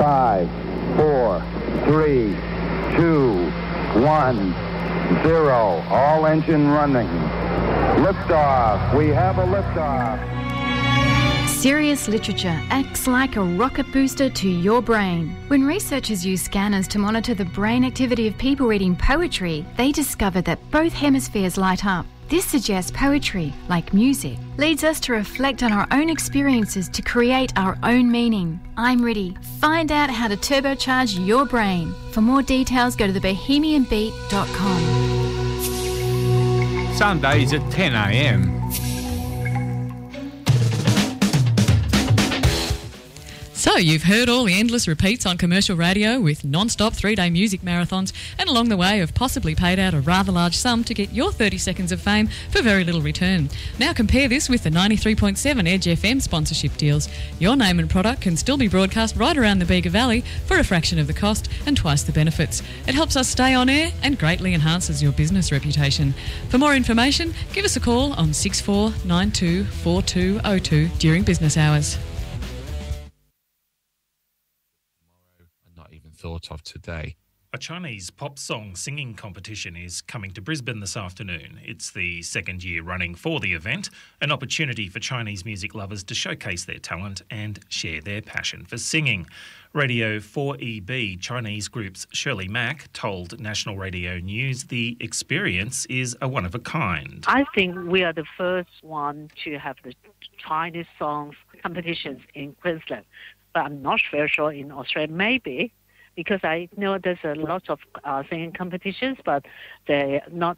5, 4, 3, 2, 1, 0. All engine running. Liftoff. We have a liftoff. Sirius Literature acts like a rocket booster to your brain. When researchers use scanners to monitor the brain activity of people reading poetry, they discovered that both hemispheres light up. This suggests poetry, like music, leads us to reflect on our own experiences to create our own meaning. I'm ready. Find out how to turbocharge your brain. For more details, go to thebohemianbeat.com. Sundays at 10 a.m. So you've heard all the endless repeats on commercial radio with non-stop 3-day music marathons, and along the way have possibly paid out a rather large sum to get your 30 seconds of fame for very little return. Now compare this with the 93.7 Edge FM sponsorship deals. Your name and product can still be broadcast right around the Bega Valley for a fraction of the cost and twice the benefits. It helps us stay on air and greatly enhances your business reputation. For more information, give us a call on 6492 4202 during business hours. Thought of today. A Chinese pop song singing competition is coming to Brisbane this afternoon. It's the second year running for the event, an opportunity for Chinese music lovers to showcase their talent and share their passion for singing. Radio 4EB Chinese group's Shirley Mack told National Radio News the experience is a one of a kind. I think we are the first one to have the Chinese songs competitions in Queensland, but I'm not very sure in Australia. Maybe. Because I know there's a lot of singing competitions, but they're not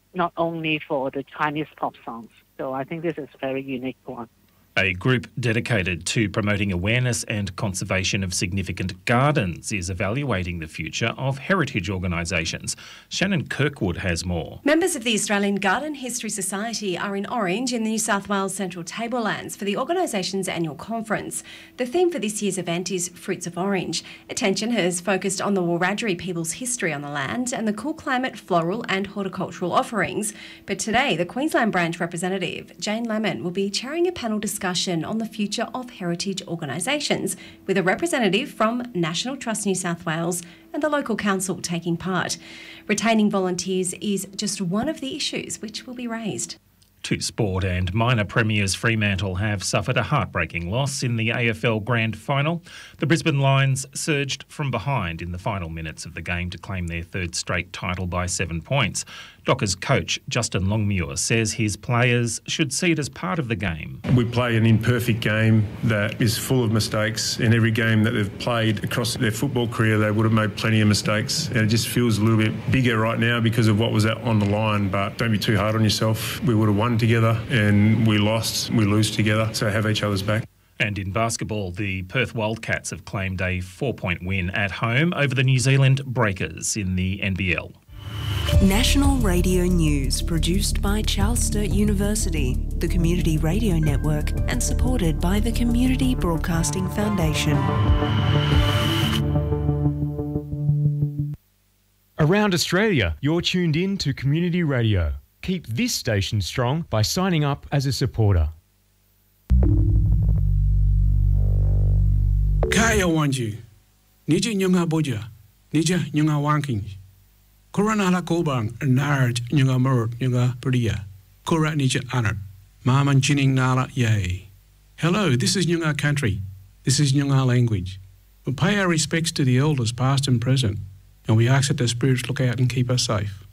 only for the Chinese pop songs. So I think this is a very unique one. A group dedicated to promoting awareness and conservation of significant gardens is evaluating the future of heritage organisations. Shannon Kirkwood has more. Members of the Australian Garden History Society are in Orange in the New South Wales Central Tablelands for the organisation's annual conference. The theme for this year's event is Fruits of Orange. Attention has focused on the Wiradjuri people's history on the land and the cool climate, floral and horticultural offerings. But today, the Queensland branch representative, Jane Lemon, will be chairing a panel discussion on the future of heritage organisations, with a representative from National Trust New South Wales and the local council taking part. Retaining volunteers is just one of the issues which will be raised. To sport, and minor premiers Fremantle have suffered a heartbreaking loss in the AFL Grand Final. The Brisbane Lions surged from behind in the final minutes of the game to claim their third straight title by 7 points. Dockers coach Justin Longmuir says his players should see it as part of the game. We play an imperfect game that is full of mistakes. In every game that they've played across their football career, they would have made plenty of mistakes. And it just feels a little bit bigger right now because of what was on the line. But don't be too hard on yourself. We would have won together and we lost, we lose together. So have each other's back. And in basketball, the Perth Wildcats have claimed a 4-point win at home over the New Zealand Breakers in the NBL. National Radio News, produced by Charles Sturt University, the Community Radio Network, and supported by the Community Broadcasting Foundation. Around Australia, you're tuned in to Community Radio. Keep this station strong by signing up as a supporter. Kaya wanju, nija nyunga boja, nija nyunga wanking. Koranala kobang, narj nyunga murd nyunga priya. Kora nija anar, maman chining nala yay. Hello, this is Nyunga country. This is Nyunga language. We pay our respects to the elders past and present, and we ask that their spirits look out and keep us safe.